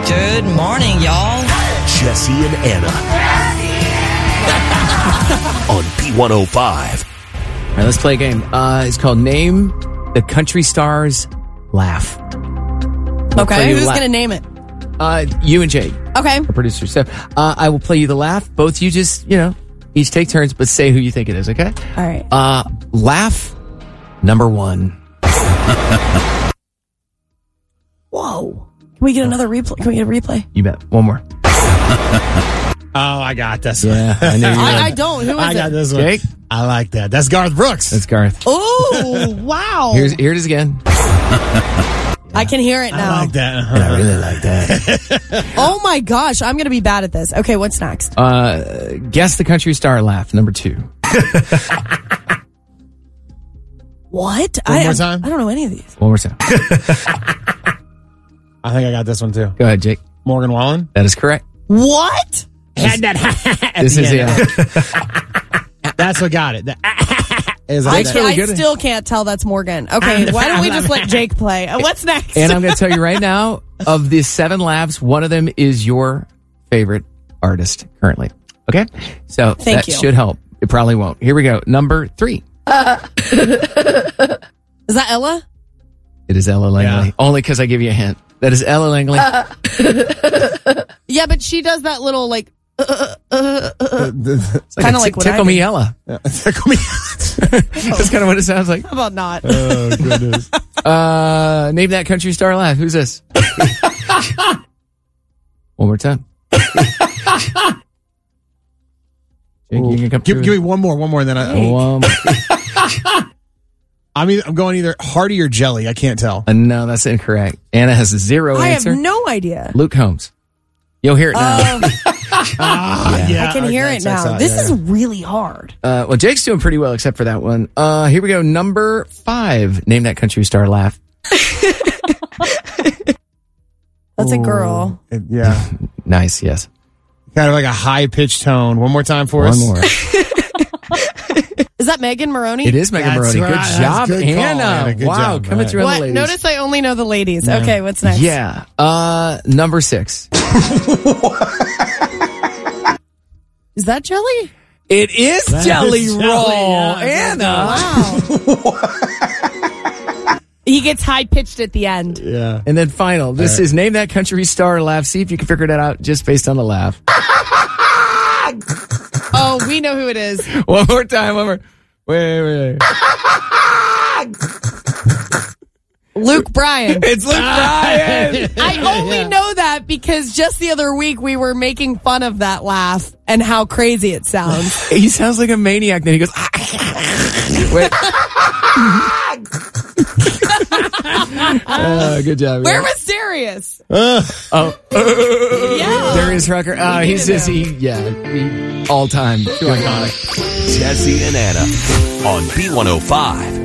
Good morning, y'all. Jesse and Anna. On B105. All right, let's play a game. It's called Name the Country Star's Laugh. Okay, who's going to name it? You and Jake, Okay. our producer. So I will play you the laugh. Both you just, each take turns, but say who you think it is, okay? All right. Laugh number 1. Whoa. Can we get another replay? Can we get a replay? You bet. One more. Oh, I got this one. Yeah, I knew you would. I don't. Who is I got it? this one. Jake? I like that. That's Garth Brooks. That's Garth. Oh, wow. Here it is again. I can hear it now. I like that. And I really like that. Oh my gosh, I'm going to be bad at this. Okay, what's next? Guess the country star laugh number 2. What? One more time? I don't know any of these. One more time. I think I got this one too. Go ahead, Jake. Morgan Wallen. That is correct. What? Had that. This is That's what got it. I really good. still can't tell that's Morgan. Okay, why don't we just let Jake play? What's next? And I'm going to tell you right now, of the 7 laughs, one of them is your favorite artist currently. Okay? So Thank that you. should help. It probably won't. Here we go. Number 3. Is that Ella? It is Ella Langley. Yeah. Only because I give you a hint. That is Ella Langley. Yeah, but she does that little like It's like kinda a like what I Tickle do. Me Ella. Tickle me. That's kind of what it sounds like. how about not? Oh, goodness. Name that country star laugh. Who's this? One more time. Jake, you can come Give through. me one more, and then One more. I'm going either Hardy or Jelly. I can't tell. No, that's incorrect. Anna has 0 I answer. have no idea. Luke Combs. You'll hear it now. Yeah, I can hear it now. This is really hard. Well, Jake's doing pretty well except for that one. Here we go. Number 5. Name that country star laugh. That's a girl. Yeah. Nice, yes. Kind of like a high pitched tone. One more time for us. One more. Is that Megan Maroney? It is Megan That's Maroney. right. Good That's job, good call, Anna. Anna. Good Wow, job. coming All through on the What? ladies. Notice I only know the ladies. Okay, what's next? Yeah. Number 6. Is that Jelly? It is Jelly Jelly, Roll. yeah. Anna. Wow. He gets high pitched at the end. Yeah. And then final. This is Name That Country Star Laugh. See if you can figure that out just based on the laugh. Oh, we know who it is. One more time. One more. Wait. Luke Bryan. It's Luke Bryan. I only know that because just the other week we were making fun of that laugh and how crazy it sounds. He sounds like a maniac. Then he goes, wait. Good job. We're mysterious. Yeah. Yeah. Darius Rucker. He's just, all time. Too iconic. Jesse and Anna on B105.